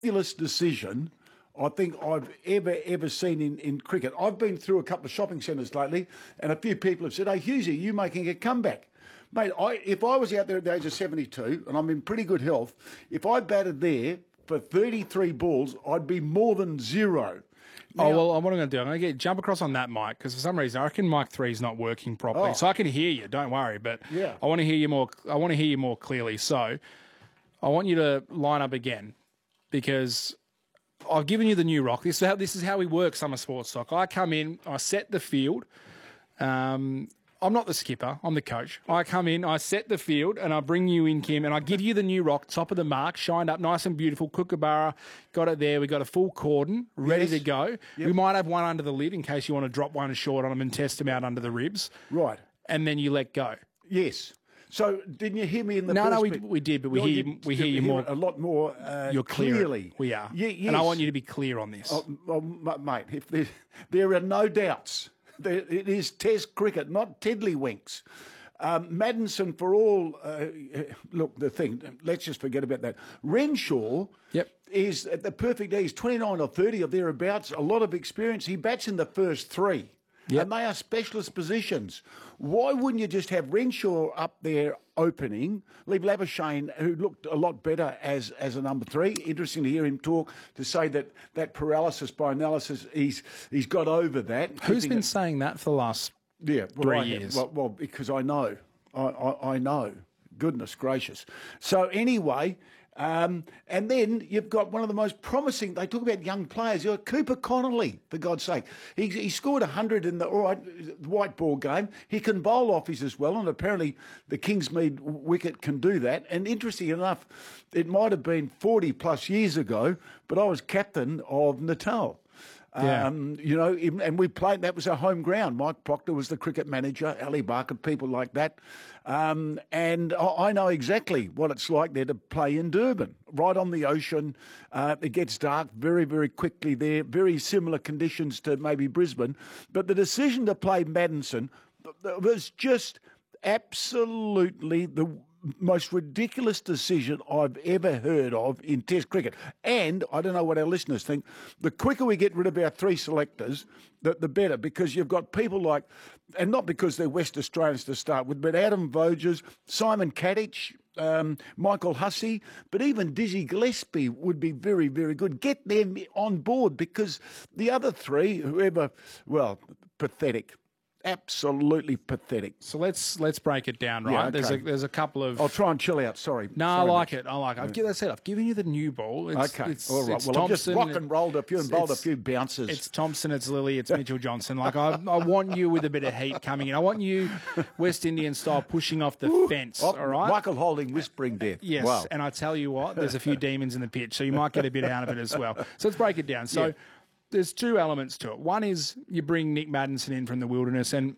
ridiculous decision I think I've ever seen in cricket. I've been through a couple of shopping centres lately, and a few people have said, "Hey, Hughesy, you making a comeback?" Mate, if I was out there at the age of 72 and I'm in pretty good health, if I batted there for 33 balls, I'd be more than zero. Now, what I'm going to do, I'm going to jump across on that mic because for some reason I reckon mic 3 is not working properly. So I can hear you, don't worry, but Yeah. I want to hear you more. I want to hear you more clearly. So I want you to line up again because I've given you the new rock. This is how we work Summer Sports Talk. I come in, I set the field. I'm not the skipper, I'm the coach. I come in, I set the field, and I bring you in, Kim, and I give you the new rock, top of the mark, shined up, nice and beautiful. Kookaburra, got it there. We got a full cordon, ready to go. Yep. We might have one under the lid in case you want to drop one short on them and test them out under the ribs. Right. And then you let go. Yes. So didn't you hear me in the first No, bit? we did, but we hear you more. A lot more You're clear. clearly. We are. Yes. And I want you to be clear on this. Mate, if there are no doubts. It is Test cricket, not tiddlywinks. Maddinson, for all, look, the thing, let's just forget about that. Renshaw is at the perfect age, 29 or 30 or thereabouts, a lot of experience. He bats in the first three. Yep. And they are specialist positions. Why wouldn't you just have Renshaw up there opening, leave Labuschagne, who looked a lot better as a number 3? Interesting to hear him talk, to say that paralysis by analysis, he's got over that. Who's been saying that for the last 3 years? Well, because I know. I know. Goodness gracious. So anyway... and then you've got one of the most promising, they talk about young players, you've got Cooper Connolly, for God's sake. He scored 100 in the white ball game. He can bowl offies as well, and apparently the Kingsmead wicket can do that. And interesting enough, it might have been 40 plus years ago, but I was captain of Natal. And we played, that was our home ground. Mike Proctor was the cricket manager, Ali Barker, people like that. And I know exactly what it's like there to play in Durban, right on the ocean. It gets dark very, very quickly there, very similar conditions to maybe Brisbane. But the decision to play Maddinson was just absolutely the most ridiculous decision I've ever heard of in Test cricket. And I don't know what our listeners think. The quicker we get rid of our 3 selectors, the better, because you've got people like, and not because they're West Australians to start with, but Adam Voges, Simon Kadich, Michael Hussey, but even Dizzy Gillespie would be very, very good. Get them on board, because the other 3, pathetic. Absolutely pathetic. So let's break it down, right? Yeah, okay. There's a couple of... I'll try and chill out, sorry. No, I like it. I've given you the new ball. All right. Well, I've just rock and rolled a few and bowled a few bounces. It's Thompson, it's Lilly, it's Mitchell Johnson. Like, I want you with a bit of heat coming in. I want you West Indian style pushing off the fence, all right? Michael Holding whispering death. Yes, wow. And I tell you what, there's a few demons in the pitch, so you might get a bit out of it as well. So let's break it down. So there's 2 elements to it. One is you bring Nick Maddinson in from the Wilderness, and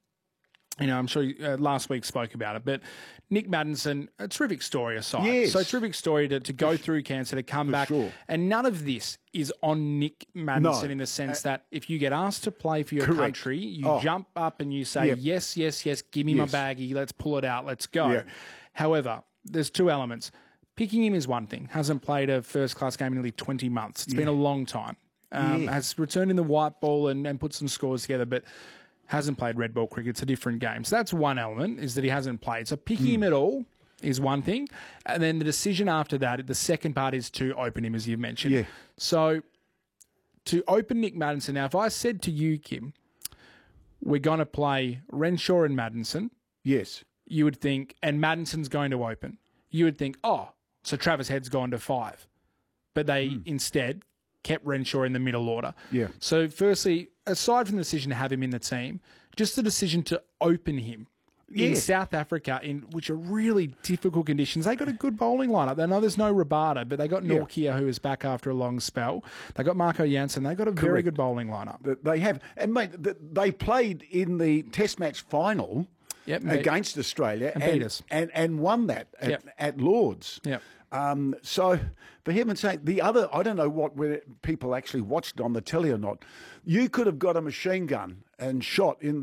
I'm sure last week spoke about it, but Nick Maddinson, a terrific story aside. Yes. So terrific story to go through cancer, to come back. Sure. And none of this is on Nick Maddinson in the sense that if you get asked to play for your country, you jump up and you say, yes, give me my baggie, let's pull it out, let's go. Yeah. However, there's 2 elements. Picking him is one thing. Hasn't played a first-class game in nearly 20 months. It's been a long time. Has returned in the white ball and put some scores together, but... hasn't played red ball cricket. It's a different game. So that's one element, is that he hasn't played. So picking him at all is one thing. And then the decision after that, the second part is to open him, as you've mentioned. Yeah. So to open Nick Maddinson, now if I said to you, Kim, we're going to play Renshaw and Maddinson. Yes. You would think, and Maddinson's going to open. You would think, so Travis Head's gone to 5. But they instead kept Renshaw in the middle order. Yeah. So firstly, aside from the decision to have him in the team, just the decision to open him in South Africa, in which are really difficult conditions. They got a good bowling lineup. I know there's no Rabada, but they got Norkia, who is back after a long spell. They got Marco Jansen. They got a very good bowling lineup. They have. And, mate, they played in the Test match final against Australia and won that at Lords. Yep. So, for heaven's sake, the other, I don't know whether people actually watched it on the telly or not. You could have got a machine gun and shot in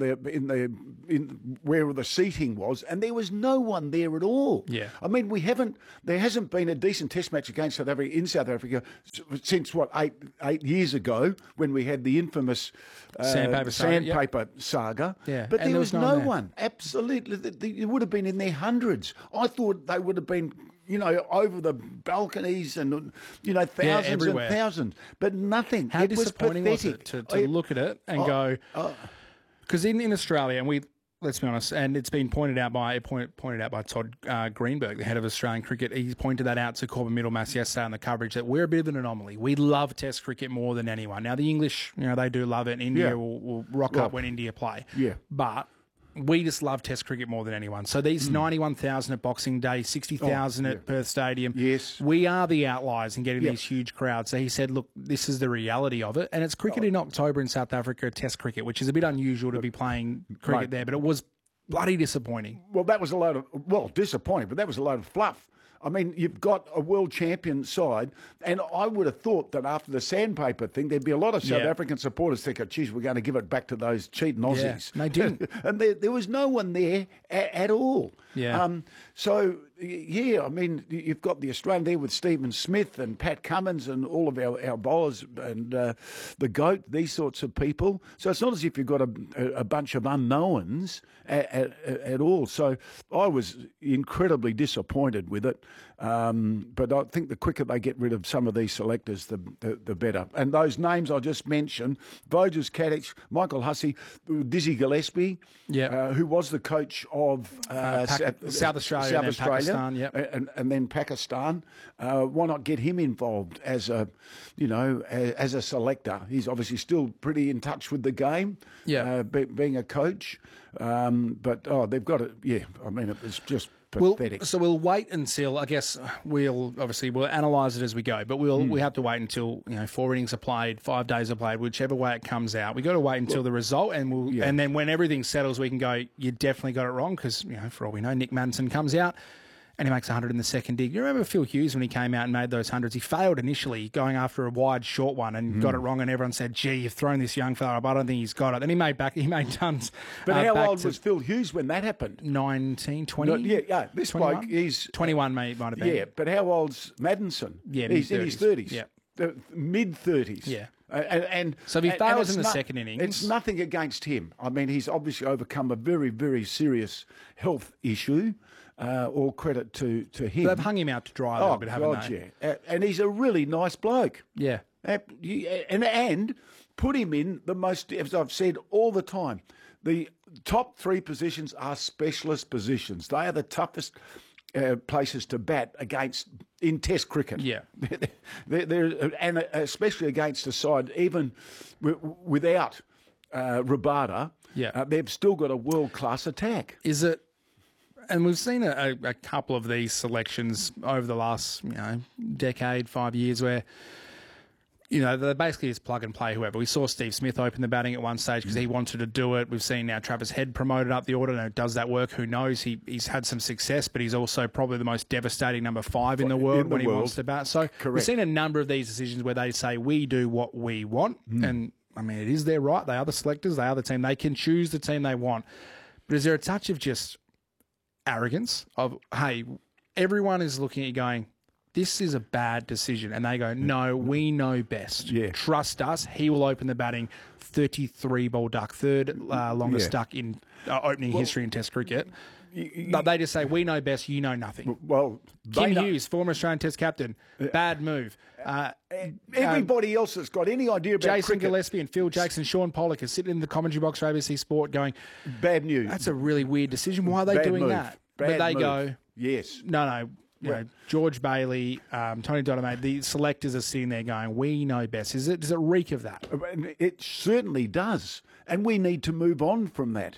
where the seating was, and there was no one there at all. Yeah. I mean, there hasn't been a decent Test match against South Africa since what, eight years ago, when we had the infamous sandpaper saga. Yeah. But there was no one. Absolutely, it would have been in their hundreds. I thought they would have been, over the balconies and, thousands and thousands, but nothing. How disappointing was it to look at it and go, because in Australia, and let's be honest, and it's been pointed out by Todd Greenberg, the head of Australian cricket. He pointed that out to Corbin Middlemass yesterday on the coverage, that we're a bit of an anomaly. We love Test cricket more than anyone. Now, the English, they do love it. India will rock up when India play. Yeah. But we just love Test cricket more than anyone. So these 91,000 at Boxing Day, 60,000 at Perth Stadium. Yes. We are the outliers in getting these huge crowds. So he said, look, this is the reality of it. And it's cricket in October in South Africa, Test cricket, which is a bit unusual to be playing cricket there, but it was bloody disappointing. Well, that was disappointing, but that was a load of fluff. I mean, you've got a world champion side, and I would have thought that after the sandpaper thing, there'd be a lot of South African supporters thinking, geez, we're going to give it back to those cheating Aussies. Yeah, and they didn't. And there was no one there at all. Yeah. I mean, you've got the Australian there with Stephen Smith and Pat Cummins and all of our bowlers and the GOAT, these sorts of people. So it's not as if you've got a bunch of unknowns at all. So I was incredibly disappointed with it. But I think the quicker they get rid of some of these selectors, the better. And those names I just mentioned, Voges Kadich, Michael Hussey, Dizzy Gillespie, who was the coach of South Australia and Pakistan, and then Pakistan. Why not get him involved as a selector? He's obviously still pretty in touch with the game, being a coach. But they've got it. Yeah, I mean, it was just pathetic. So we'll wait until, I guess, we'll analyse it as we go, but we have to wait until 4 innings are played, 5 days are played, whichever way it comes out. We got to wait until the result, and and then when everything settles, we can go, you definitely got it wrong, because for all we know, Nick Maddinson comes out and he makes 100 in the second dig. You remember Phil Hughes when he came out and made those hundreds? He failed initially, going after a wide, short one, and got it wrong, and everyone said, gee, you've thrown this young fella up. I don't think he's got it. Then he made tons. But how old was Phil Hughes when that happened? 19, 20? This 21? bloke, he's 21 might have been. Yeah, but how old's Maddinson? Yeah, he's in his 30s. Yeah. Mid-30s. Yeah. And so if he fails in the second innings... It's nothing against him. I mean, he's obviously overcome a very, very serious health issue. All credit to him. They've hung him out to dry a little bit, haven't they? Yeah. And he's a really nice bloke. Yeah. And put him in the most, as I've said all the time, the top 3 positions are specialist positions. They are the toughest places to bat against in Test cricket. Yeah. And especially against a side, even without Rabada, they've still got a world-class attack. Is it? And we've seen a couple of these selections over the last decade, 5 years, where they're basically just plug and play whoever. We saw Steve Smith open the batting at one stage because he wanted to do it. We've seen now Travis Head promoted up the order. Now, does that work? Who knows? He's had some success, but he's also probably the most devastating number 5 in the world when he wants to bat. So we've seen a number of these decisions where they say, we do what we want. And, I mean, it is their right. They are the selectors. They are the team. They can choose the team they want. But is there a touch of just arrogance of, hey, everyone is looking at you going, this is a bad decision, and they go, no, we know best. Yeah. Trust us. He will open the batting. 33 ball duck, third longest duck in opening history in Test cricket. But they just say, we know best, you know nothing. Well, Kim Hughes, former Australian Test captain, bad move. Everybody else that's got any idea about Jason cricket, Gillespie and Phil Jackson, Sean Pollock are sitting in the commentary box for ABC Sport going, bad news. That's a really weird decision. Why are they doing that? But they go, yes. No. George Bailey, Tony Dodemaide, the selectors are sitting there going, we know best. Does it reek of that? It certainly does. And we need to move on from that.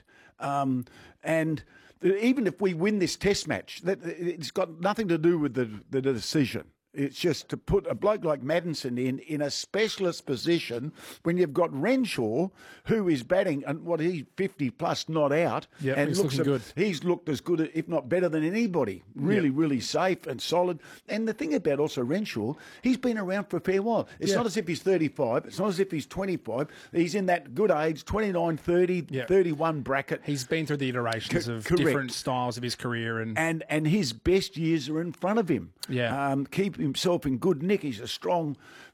And even if we win this Test match, it's got nothing to do with the decision. It's just to put a bloke like Maddinson in a specialist position when you've got Renshaw, who is batting, and he's 50 plus not out. Yeah, and he's looking good. He's looked as good, if not better than anybody. Really, really safe and solid. And the thing about also Renshaw, he's been around for a fair while. It's not as if he's 35. It's not as if he's 25. He's in that good age, 29, 30, 31 bracket. He's been through the iterations of different styles of his career. And his best years are in front of him. Yeah. Keep himself in good nick. He's a strong